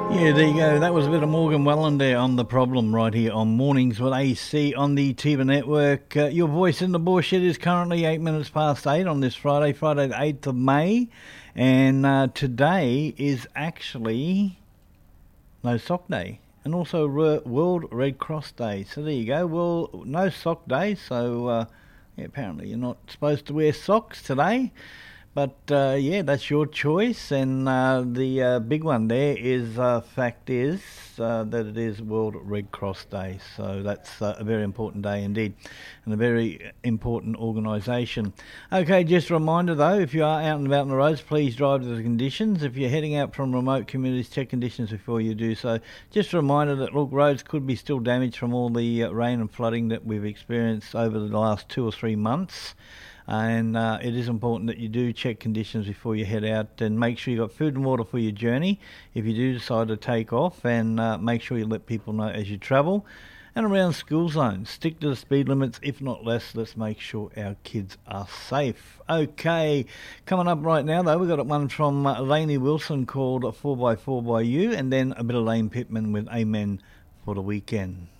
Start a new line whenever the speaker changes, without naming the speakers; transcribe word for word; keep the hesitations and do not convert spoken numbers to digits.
Yeah, there you go. That was a bit of Morgan Wallen there on The Problem right here on Mornings with A C on the T V Network. Uh, your voice in the bush. It is currently eight minutes past eight on this Friday, Friday the eighth of May. And uh, today is actually No Sock Day and also Re- World Red Cross Day. So there you go. Well, No Sock Day, so uh, yeah, apparently you're not supposed to wear socks today. But uh, yeah, that's your choice, and uh, the uh, big one there is uh, fact is uh, that it is World Red Cross Day, so that's uh, a very important day indeed, and a very important organisation. Okay, just a reminder though, if you are out and about on the roads, please drive to the conditions. If you're heading out from remote communities, check conditions before you do so. Just a reminder that look, roads could be still damaged from all the uh, rain and flooding that we've experienced over the last two or three months. And uh, it is important that you do check conditions before you head out, and make sure you've got food and water for your journey if you do decide to take off, and uh, make sure you let people know as you travel. And around school zones, stick to the speed limits, if not less. Let's make sure our kids are safe. Okay, coming up right now though, we've got one from uh, Lainey Wilson called four by four by You, and then a bit of Lane Pittman with Amen for the Weekend.